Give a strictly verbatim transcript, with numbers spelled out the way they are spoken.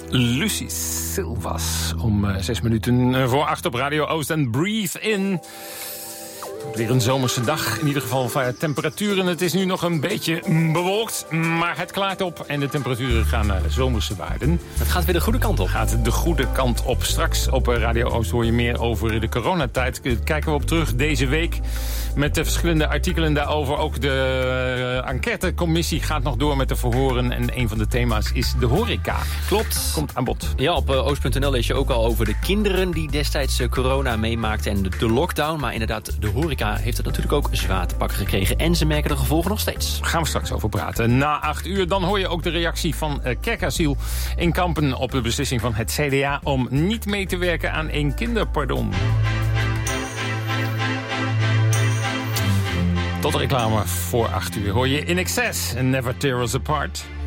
Lucie Silvas om uh, zes minuten voor acht op Radio Oost en Breathe In. Weer een zomerse dag, in ieder geval van temperaturen. Het is nu nog een beetje bewolkt, maar het klaart op en de temperaturen gaan naar zomerse waarden. Het gaat weer de goede kant op. Het gaat de goede kant op. Straks op Radio Oost hoor je meer over de coronatijd. Kijken we op terug deze week met de verschillende artikelen daarover. Ook de enquêtecommissie gaat nog door met de verhoren. En een van de thema's is de horeca. Klopt. Komt aan bod. Ja, op uh, oost punt n l lees je ook al over de kinderen die destijds uh, corona meemaakten en de, de lockdown. Maar inderdaad, de horeca heeft het natuurlijk ook zwaar te pakken gekregen. En ze merken de gevolgen nog steeds. Gaan we straks over praten. Na acht uur dan hoor je ook de reactie van uh, Kerkasiel in Kampen op de beslissing van het C D A om niet mee te werken aan één kinderpardon. Tot de reclame voor acht uur hoor je In Excess en Never Tear Us Apart.